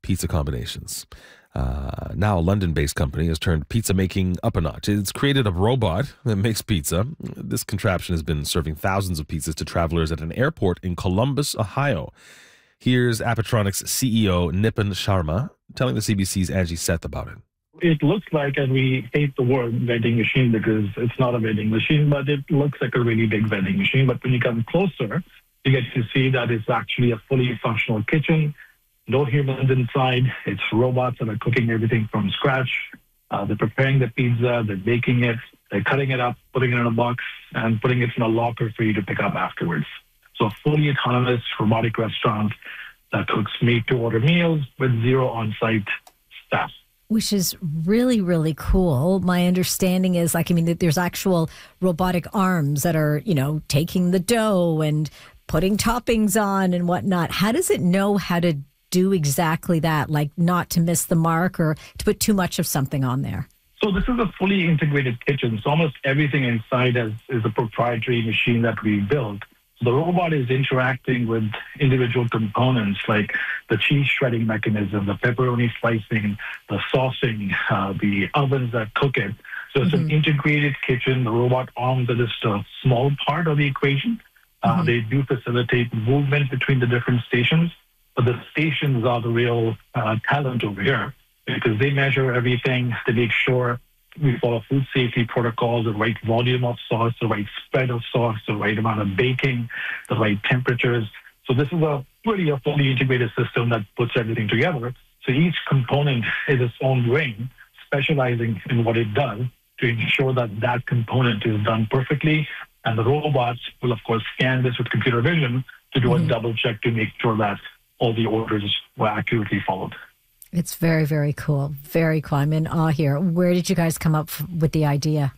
pizza combinations. Now, a London-based company has turned pizza making up a notch. It's created a robot that makes pizza. This contraption has been serving thousands of pizzas to travelers at an airport in Columbus, Ohio. Here's Appatronic's CEO, Nipun Sharma, telling the CBC's Angie Seth about it. It looks like, and we hate the word vending machine because it's not a vending machine, but it looks like a really big vending machine. But when you come closer, you get to see that it's actually a fully functional kitchen. No humans inside. It's robots that are cooking everything from scratch. They're preparing the pizza, they're baking it, they're cutting it up, putting it in a box, and putting it in a locker for you to pick up afterwards. So a fully autonomous robotic restaurant that cooks made-to-order meals with zero on-site staff. Which is really, really cool. My understanding is, that there's actual robotic arms that are, taking the dough and putting toppings on and whatnot. How does it know how to do exactly that, like not to miss the mark or to put too much of something on there? So this is a fully integrated kitchen. So almost everything inside is a proprietary machine that we built. The robot is interacting with individual components like the cheese shredding mechanism, the pepperoni slicing, the saucing, the ovens that cook it. So it's an integrated kitchen. The robot arms are just a small part of the equation. They do facilitate movement between the different stations, but the stations are the real talent over here because they measure everything to make sure we follow food safety protocols, the right volume of sauce, the right spread of sauce, the right amount of baking, the right temperatures. So this is really a fully integrated system that puts everything together. So each component is its own ring, specializing in what it does to ensure that that component is done perfectly. And the robots will, of course, scan this with computer vision to do a double check to make sure that all the orders were accurately followed. It's very, very cool. Very cool. I'm in awe here. Where did you guys come up with the idea?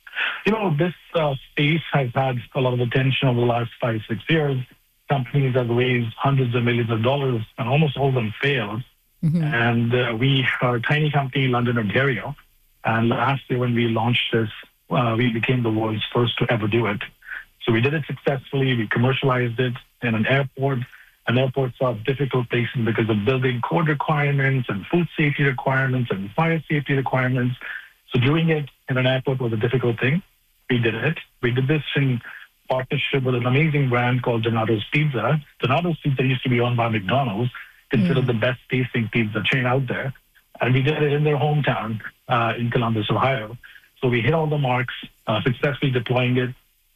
This space has had a lot of attention over the last 5-6 years. Companies have raised hundreds of millions of dollars, and almost all of them failed. And we are a tiny company in London, Ontario. And last year when we launched this, we became the world's first to ever do it. So we did it successfully. We commercialized it in an airport. And airports are difficult places because of building code requirements and food safety requirements and fire safety requirements. So doing it in an airport was a difficult thing. We did it. We did this in partnership with an amazing brand called Donato's Pizza. Donato's Pizza used to be owned by McDonald's, considered the best tasting pizza chain out there. And we did it in their hometown in Columbus, Ohio. So we hit all the marks, successfully deploying it.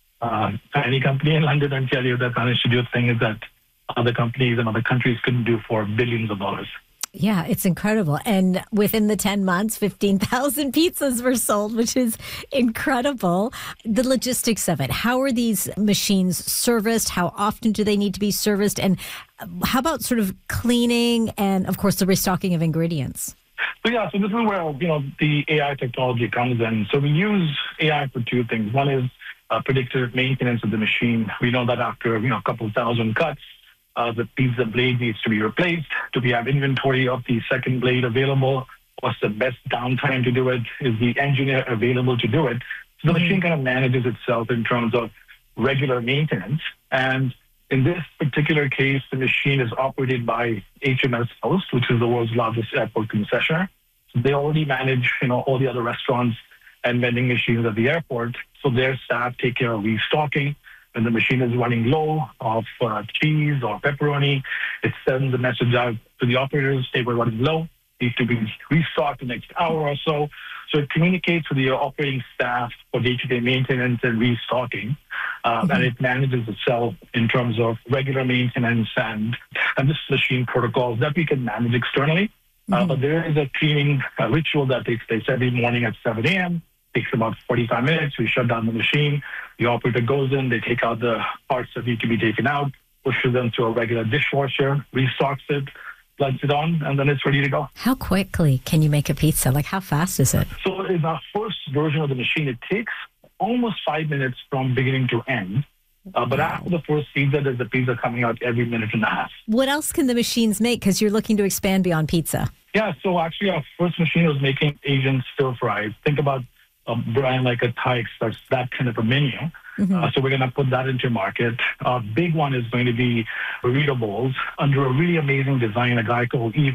Any company in London, Ontario that managed to do a thing is that other companies and other countries couldn't do for billions of dollars. Yeah, it's incredible. And within the 10 months, 15,000 pizzas were sold, which is incredible. The logistics of it. How are these machines serviced? How often do they need to be serviced? And how about sort of cleaning and, of course, the restocking of ingredients? So this is where, the AI technology comes in. So we use AI for two things. One is predictive maintenance of the machine. We know that after, a couple thousand cuts, the pizza blade needs to be replaced. Do we have inventory of the second blade available? What's the best downtime to do it? Is the engineer available to do it? So the machine kind of manages itself in terms of regular maintenance. And in this particular case, the machine is operated by HMS Host, which is the world's largest airport concessionaire. So they already manage, all the other restaurants and vending machines at the airport. So their staff take care of restocking. When the machine is running low of cheese or pepperoni, it sends a message out to the operators, they were running low, need to be restocked the next hour or so. So it communicates with the operating staff for day-to-day maintenance and restocking. And it manages itself in terms of regular maintenance and this machine protocols that we can manage externally. But there is a cleaning ritual that takes place every morning at 7 a.m. Takes about 45 minutes. We shut down the machine. The operator goes in. They take out the parts that need to be taken out, pushes them to a regular dishwasher, restocks it, plugs it on, and then it's ready to go. How quickly can you make a pizza? Like, how fast is it? So in our first version of the machine, it takes almost 5 minutes from beginning to end. But after the first pizza, there's a pizza coming out every minute and a half. What else can the machines make? Because you're looking to expand beyond pizza. Yeah, so actually our first machine was making Asian stir fries. Think about a brand like a Thai Express, that kind of a menu. So we're going to put that into market. Our big one is going to be burrito bowls under a really amazing design, a guy called Yves